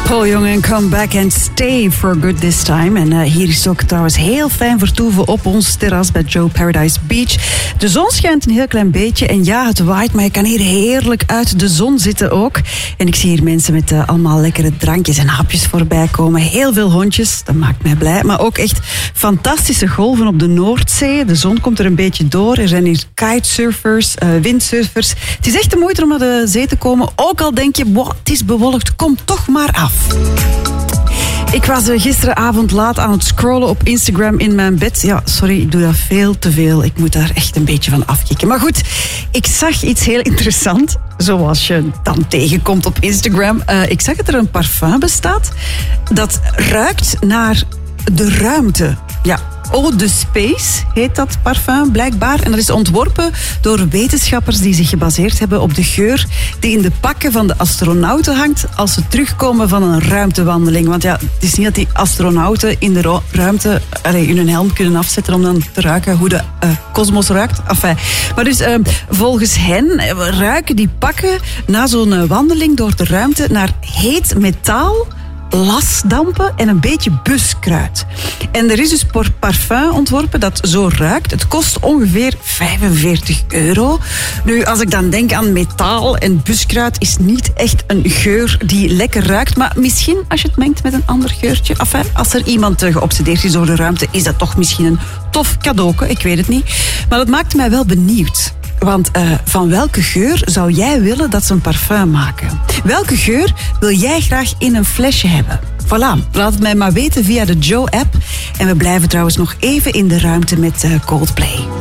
Paul Young en Come Back and Stay for Good This Time. En hier is ook trouwens heel fijn vertoeven op ons terras bij Joe Paradise Beach. De zon schijnt een heel klein beetje en ja, het waait, maar je kan hier heerlijk uit de zon zitten ook. En ik zie hier mensen met allemaal lekkere drankjes en hapjes voorbij komen. Heel veel hondjes, dat maakt mij blij. Maar ook echt fantastische golven op de Noordzee. De zon komt er een beetje door. Er zijn hier kitesurfers, windsurfers. Het is echt de moeite om naar de zee te komen. Ook al denk je, wow, het is bewolkt, kom toch maar af. Ik was gisteravond laat aan het scrollen op Instagram in mijn bed. Ja, sorry, ik doe dat veel te veel. Ik moet daar echt een beetje van afkicken. Maar goed, ik zag iets heel interessants. Zoals je dan tegenkomt op Instagram. Ik zag dat er een parfum bestaat dat ruikt naar de ruimte. Ja, Eau de Space heet dat parfum blijkbaar. En dat is ontworpen door wetenschappers die zich gebaseerd hebben op de geur die in de pakken van de astronauten hangt als ze terugkomen van een ruimtewandeling. Want ja, het is niet dat die astronauten in de ruimte hun helm kunnen afzetten om dan te ruiken hoe de kosmos ruikt. Enfin, maar dus volgens hen ruiken die pakken na zo'n wandeling door de ruimte naar heet metaal, lasdampen en een beetje buskruid. En er is dus parfum ontworpen dat zo ruikt. Het kost ongeveer €45. Nu, als ik dan denk aan metaal en buskruid, is niet echt een geur die lekker ruikt. Maar misschien als je het mengt met een ander geurtje. Enfin, als er iemand geobsedeerd is door de ruimte, is dat toch misschien een tof cadeauke. Ik weet het niet. Maar dat maakt mij wel benieuwd. Want van welke geur zou jij willen dat ze een parfum maken? Welke geur wil jij graag in een flesje hebben? Voilà, laat het mij maar weten via de Joe-app. En we blijven trouwens nog even in de ruimte met Coldplay.